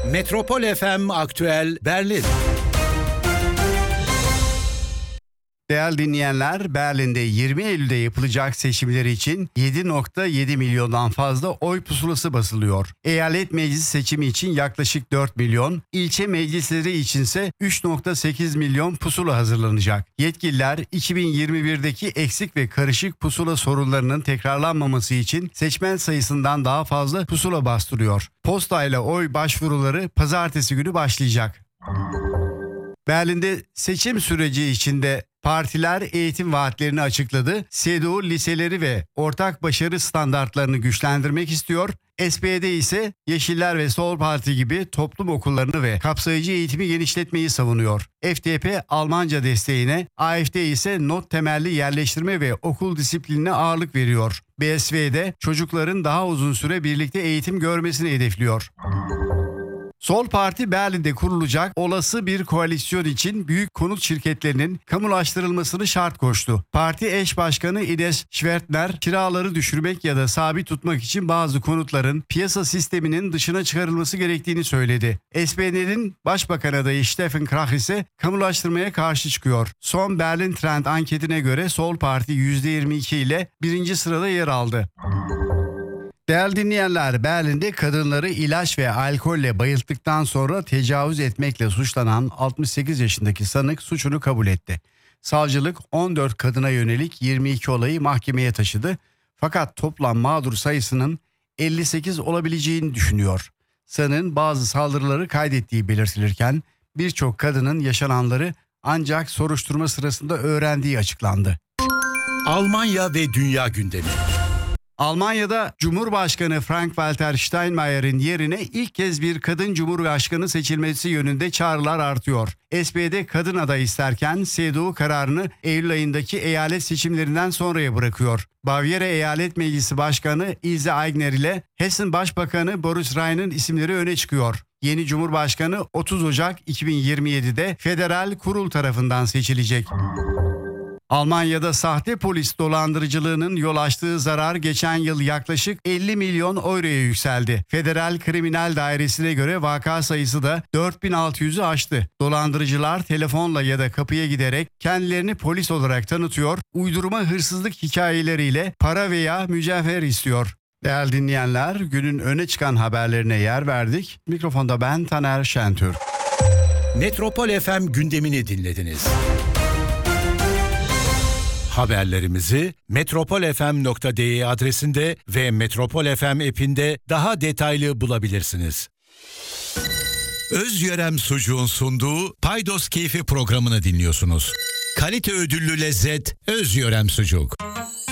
Metropol FM Aktüel Berlin. Değerli dinleyenler, Berlin'de 20 Eylül'de yapılacak seçimleri için 7,7 milyondan fazla oy pusulası basılıyor. Eyalet meclis seçimi için yaklaşık 4 milyon, ilçe meclisleri içinse 3,8 milyon pusula hazırlanacak. Yetkililer 2021'deki eksik ve karışık pusula sorunlarının tekrarlanmaması için seçmen sayısından daha fazla pusula bastırıyor. Postayla oy başvuruları pazartesi günü başlayacak. Berlin'de seçim süreci içinde partiler eğitim vaatlerini açıkladı. CDU liseleri ve ortak başarı standartlarını güçlendirmek istiyor. SPD ise Yeşiller ve Sol Parti gibi toplum okullarını ve kapsayıcı eğitimi genişletmeyi savunuyor. FDP Almanca desteğine, AfD ise not temelli yerleştirme ve okul disiplinine ağırlık veriyor. BSV'de çocukların daha uzun süre birlikte eğitim görmesini hedefliyor. Sol Parti Berlin'de kurulacak olası bir koalisyon için büyük konut şirketlerinin kamulaştırılmasını şart koştu. Parti eş başkanı Ines Schwertner, kiraları düşürmek ya da sabit tutmak için bazı konutların piyasa sisteminin dışına çıkarılması gerektiğini söyledi. SPD'nin başbakan adayı Steffen Krach ise kamulaştırmaya karşı çıkıyor. Son Berlin Trend anketine göre Sol Parti %22 ile birinci sırada yer aldı. Değerli dinleyenler, Berlin'de kadınları ilaç ve alkolle bayılttıktan sonra tecavüz etmekle suçlanan 68 yaşındaki sanık suçunu kabul etti. Savcılık 14 kadına yönelik 22 olayı mahkemeye taşıdı. Fakat toplam mağdur sayısının 58 olabileceğini düşünüyor. Sanığın bazı saldırıları kaydettiği belirtilirken birçok kadının yaşananları ancak soruşturma sırasında öğrendiği açıklandı. Almanya ve dünya gündemi. Almanya'da Cumhurbaşkanı Frank-Walter Steinmeier'in yerine ilk kez bir kadın cumhurbaşkanı seçilmesi yönünde çağrılar artıyor. SPD kadın aday isterken CDU kararını Eylül ayındaki eyalet seçimlerinden sonraya bırakıyor. Bavyera Eyalet Meclisi Başkanı Ilse Aigner ile Hessen Başbakanı Boris Rheyn'in isimleri öne çıkıyor. Yeni Cumhurbaşkanı 30 Ocak 2027'de Federal Kurul tarafından seçilecek. Almanya'da sahte polis dolandırıcılığının yol açtığı zarar geçen yıl yaklaşık 50 milyon euroya yükseldi. Federal Kriminal Dairesi'ne göre vaka sayısı da 4600'ü aştı. Dolandırıcılar telefonla ya da kapıya giderek kendilerini polis olarak tanıtıyor, uydurma hırsızlık hikayeleriyle para veya mücevher istiyor. Değerli dinleyenler, günün öne çıkan haberlerine yer verdik. Mikrofonda ben Taner Şentürk. Metropol FM gündemini dinlediniz. Haberlerimizi metropolfm.de adresinde ve Metropol FM app'inde daha detaylı bulabilirsiniz. Özyörem Sucuğun sunduğu Paydos Keyfi programını dinliyorsunuz. Kalite ödüllü lezzet Özyörem Sucuk.